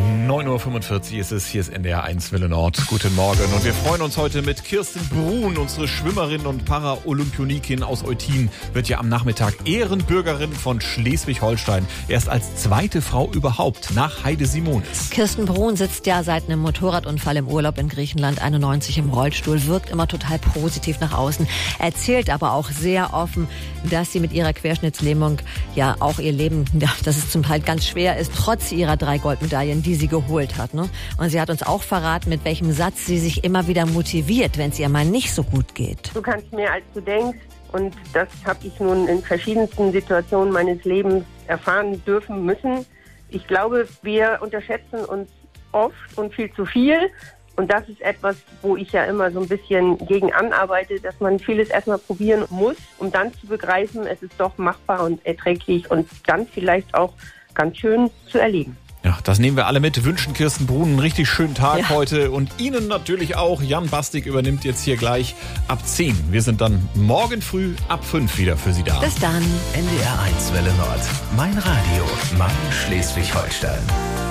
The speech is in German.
9.45 Uhr ist es, hier ist NDR 1 Welle Nord. Guten Morgen und wir freuen uns heute mit Kirsten Bruhn, unsere Schwimmerin und Paralympionikin aus Eutin, wird ja am Nachmittag Ehrenbürgerin von Schleswig-Holstein. Erst als zweite Frau überhaupt nach Heide Simonis. Kirsten Bruhn sitzt ja seit einem Motorradunfall im Urlaub in Griechenland, 91 im Rollstuhl, wirkt immer total positiv nach außen, erzählt aber auch sehr offen, dass sie mit ihrer Querschnittslähmung ja auch ihr Leben, dass es zum Teil ganz schwer ist, trotz ihrer 3 Goldmedaillen, die sie geholt hat. Ne? Und sie hat uns auch verraten, mit welchem Satz sie sich immer wieder motiviert, wenn es ihr mal nicht so gut geht. Du kannst mehr, als du denkst. Und das habe ich nun in verschiedensten Situationen meines Lebens erfahren dürfen müssen. Ich glaube, wir unterschätzen uns oft und viel zu viel. Und das ist etwas, wo ich ja immer so ein bisschen gegen anarbeite, dass man vieles erstmal probieren muss, um dann zu begreifen, es ist doch machbar und erträglich und dann vielleicht auch ganz schön zu erleben. Ja, das nehmen wir alle mit. Wünschen Kirsten Bruhn einen richtig schönen Tag heute und Ihnen natürlich auch. Jan Bastik übernimmt jetzt hier gleich ab 10. Wir sind dann morgen früh ab 5 wieder für Sie da. Bis dann. NDR 1 Welle Nord. Mein Radio. Mein Schleswig-Holstein.